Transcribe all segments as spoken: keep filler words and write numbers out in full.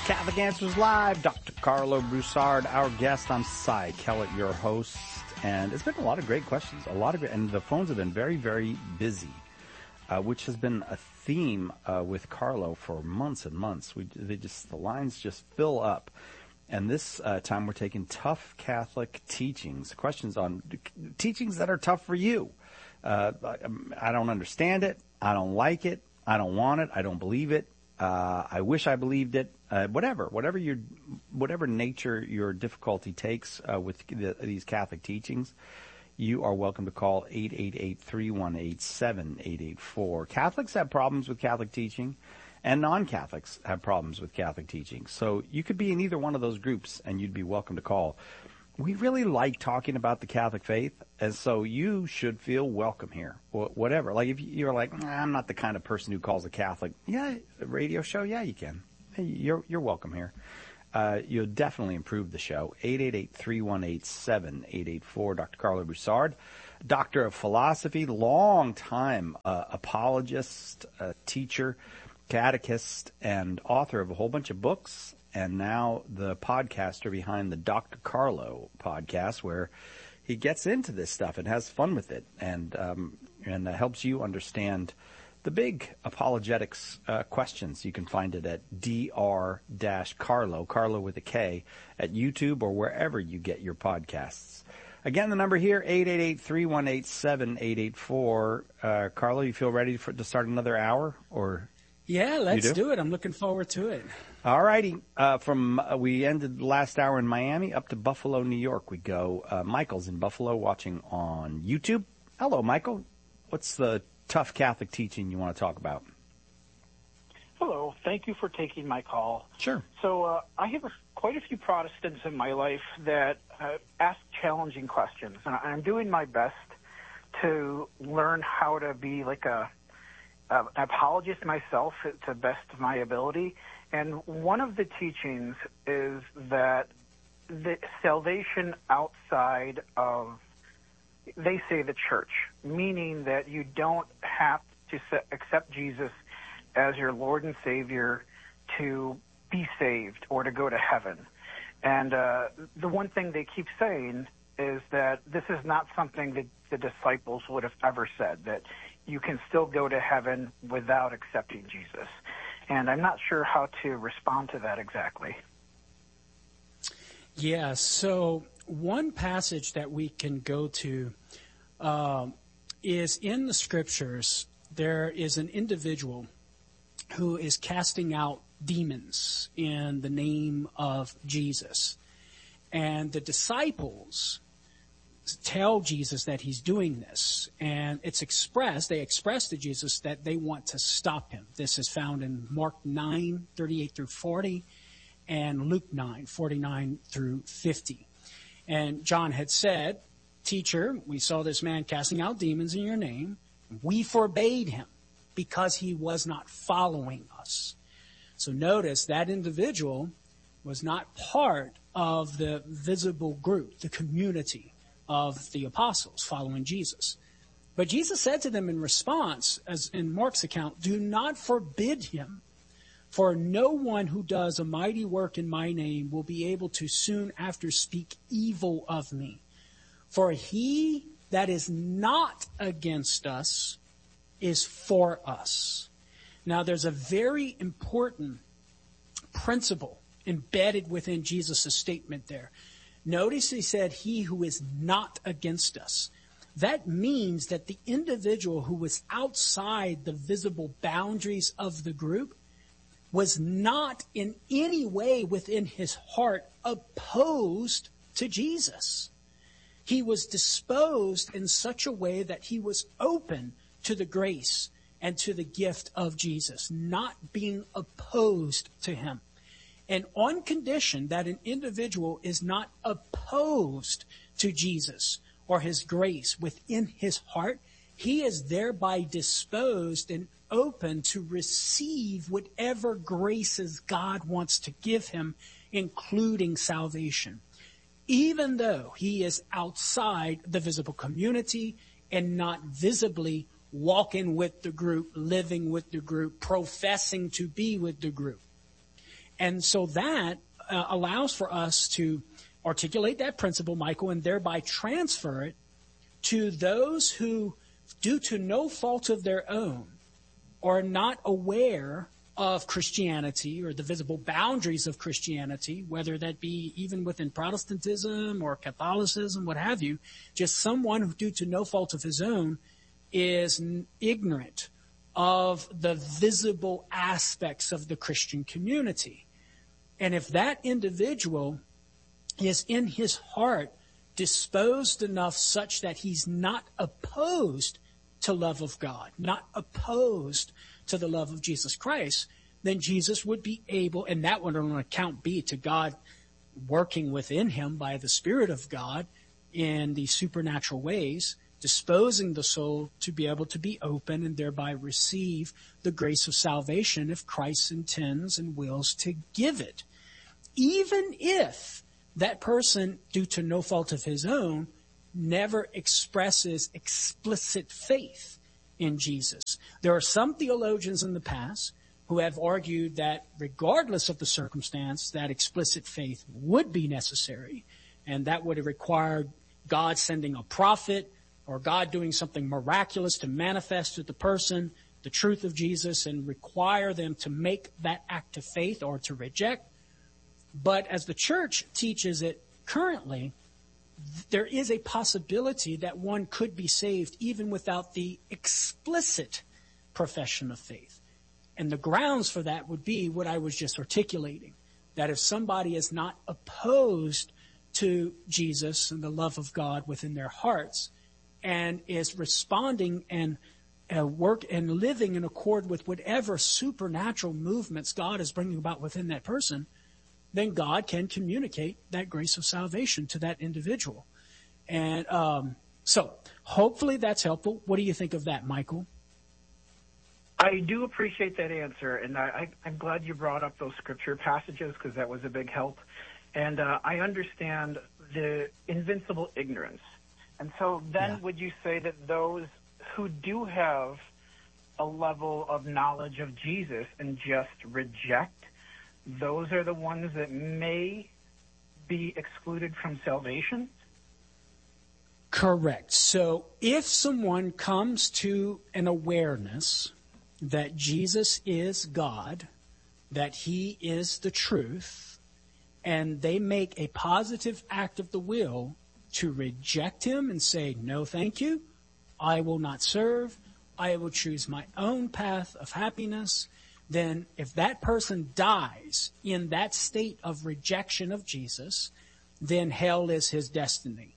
Catholic Answers Live. Doctor Carlo Broussard, our guest. I'm Cy Kellett, your host. And it's been a lot of great questions. A lot of great, and the phones have been very, very busy, uh, which has been a theme uh, with Carlo for months and months. We, they just, the lines just fill up. And this uh, time we're taking tough Catholic teachings, questions on teachings that are tough for you. Uh, I, I don't understand it. I don't like it. I don't want it. I don't believe it. Uh, I wish I believed it. Uh, whatever, whatever your, whatever nature your difficulty takes uh, with the, these Catholic teachings, you are welcome to call eight eight eight, three one eight, seven eight eight four. Catholics have problems with Catholic teaching, and non-Catholics have problems with Catholic teaching. So you could be in either one of those groups, and you'd be welcome to call. We really like talking about the Catholic faith, and so you should feel welcome here. Whatever. Like if you're like, I'm not the kind of person who calls a Catholic, yeah, a radio show, yeah, you can. You're you're welcome here. Uh, you'll definitely improve the show. eight eight eight, three one eight, seven eight eight four. Doctor Carlo Broussard, Doctor of Philosophy, long-time uh, apologist, uh, teacher, catechist, and author of a whole bunch of books, and now the podcaster behind the Doctor Carlo podcast, where he gets into this stuff and has fun with it, and um, and uh, helps you understand the big apologetics uh, questions. You can find it at Dr Carlo, Carlo with a K, at YouTube or wherever you get your podcasts. Again, the number here, eight eight eight, three one eight, seven eight eight four. Uh, Carlo, you feel ready for, to start another hour? Or Yeah, let's do? do it. I'm looking forward to it. All righty. Uh, from uh, we ended last hour in Miami up to Buffalo, New York we go. Uh, Michael's in Buffalo watching on YouTube. Hello, Michael. What's the tough Catholic teaching you want to talk about? Hello. Thank you for taking my call. Sure. So uh, I have a, quite a few Protestants in my life that uh, ask challenging questions, and I'm doing my best to learn how to be like a, a an apologist myself to the best of my ability. And one of the teachings is that the salvation outside of, they say, the church, meaning that you don't have to accept Jesus as your Lord and Savior to be saved or to go to heaven. And uh, the one thing they keep saying is that this is not something that the disciples would have ever said, that you can still go to heaven without accepting Jesus. And I'm not sure how to respond to that exactly. Yeah, so one passage that we can go to um, is in the Scriptures. There is an individual who is casting out demons in the name of Jesus. And the disciples tell Jesus that he's doing this. And it's expressed, they express to Jesus that they want to stop him. This is found in Mark nine, thirty-eight through forty, and Luke nine, forty-nine through fifty. And John had said, "Teacher, we saw this man casting out demons in your name. We forbade him because he was not following us." So notice that individual was not part of the visible group, the community of the apostles following Jesus. But Jesus said to them in response, as in Mark's account, "Do not forbid him, for no one who does a mighty work in my name will be able to soon after speak evil of me. For he that is not against us is for us." Now there's a very important principle embedded within Jesus' statement there. Notice he said, "He who is not against us." That means that the individual who was outside the visible boundaries of the group was not in any way within his heart opposed to Jesus. He was disposed in such a way that he was open to the grace and to the gift of Jesus, not being opposed to him. And on condition that an individual is not opposed to Jesus or his grace within his heart, he is thereby disposed and open to receive whatever graces God wants to give him, including salvation, even though he is outside the visible community and not visibly walking with the group, living with the group, professing to be with the group. And so that uh, allows for us to articulate that principle, Michael, and thereby transfer it to those who, due to no fault of their own, are not aware of Christianity or the visible boundaries of Christianity, whether that be even within Protestantism or Catholicism, what have you, just someone who, due to no fault of his own, is ignorant of the visible aspects of the Christian community. And if that individual is in his heart disposed enough such that he's not opposed to love of God, not opposed to the love of Jesus Christ, then Jesus would be able, and that would on account be to God working within him by the Spirit of God in these supernatural ways, disposing the soul to be able to be open and thereby receive the grace of salvation if Christ intends and wills to give it. Even if that person, due to no fault of his own, never expresses explicit faith in Jesus. There are some theologians in the past who have argued that regardless of the circumstance, that explicit faith would be necessary, and that would have required God sending a prophet or God doing something miraculous to manifest to the person the truth of Jesus and require them to make that act of faith or to reject. But as the church teaches it currently, there is a possibility that one could be saved even without the explicit profession of faith. And the grounds for that would be what I was just articulating, that if somebody is not opposed to Jesus and the love of God within their hearts and is responding and uh, work and living in accord with whatever supernatural movements God is bringing about within that person, then God can communicate that grace of salvation to that individual. And um, so hopefully that's helpful. What do you think of that, Michael? I do appreciate that answer, and I, I, I'm glad you brought up those scripture passages because that was a big help. And uh, I understand the invincible ignorance. And so then yeah. would you say that those who do have a level of knowledge of Jesus and just reject, those are the ones that may be excluded from salvation? Correct. So if someone comes to an awareness that Jesus is God, that he is the truth, and they make a positive act of the will to reject him and say, no, thank you, I will not serve, I will choose my own path of happiness, then if that person dies in that state of rejection of Jesus, then hell is his destiny.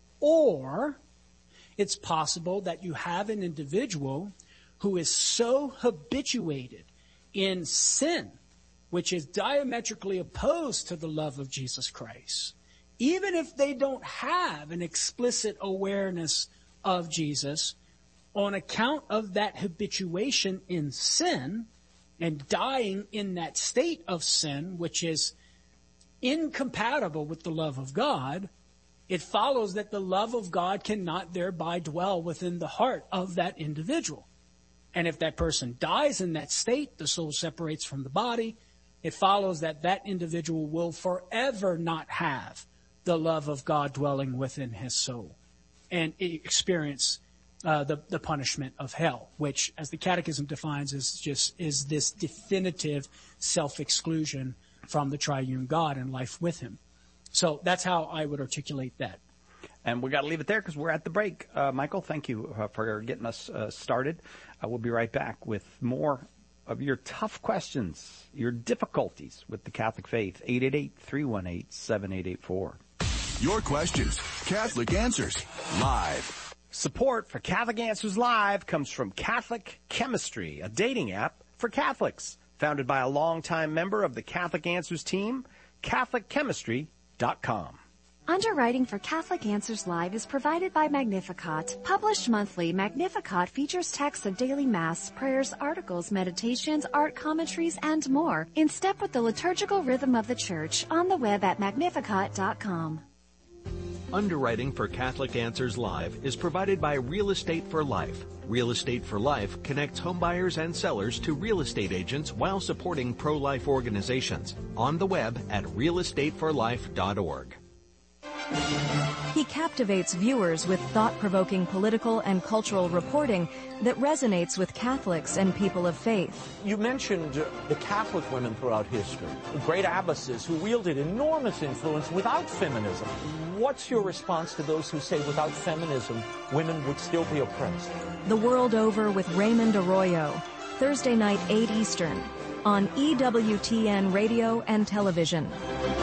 Or it's possible that you have an individual who is so habituated in sin, which is diametrically opposed to the love of Jesus Christ, even if they don't have an explicit awareness of Jesus, on account of that habituation in sin and dying in that state of sin, which is incompatible with the love of God, it follows that the love of God cannot thereby dwell within the heart of that individual. And if that person dies in that state, the soul separates from the body, it follows that that individual will forever not have the love of God dwelling within his soul and experience uh, the, the punishment of hell, which, as the Catechism defines, is just is this definitive self-exclusion from the triune God and life with him. So that's how I would articulate that. And we got to leave it there because we're at the break. Uh, Michael, thank you uh, for getting us uh, started. Uh, we'll be right back with more of your tough questions, your difficulties with the Catholic faith. eight eight eight, three one eight, seven eight eight four. Your questions, Catholic Answers, live. Support for Catholic Answers Live comes from Catholic Chemistry, a dating app for Catholics. Founded by a longtime member of the Catholic Answers team, Catholic Chemistry dot com. Underwriting for Catholic Answers Live is provided by Magnificat. Published monthly, Magnificat features texts of daily Mass, prayers, articles, meditations, art commentaries, and more, in step with the liturgical rhythm of the Church, on the web at Magnificat dot com. Underwriting for Catholic Answers Live is provided by Real Estate for Life. Real Estate for Life connects homebuyers and sellers to real estate agents while supporting pro-life organizations. On the web at real estate for life dot org. He captivates viewers with thought-provoking political and cultural reporting that resonates with Catholics and people of faith. You mentioned uh, the Catholic women throughout history, great abbesses who wielded enormous influence without feminism. What's your response to those who say without feminism, women would still be oppressed? The World Over with Raymond Arroyo, Thursday night, eight Eastern, on E W T N Radio and Television.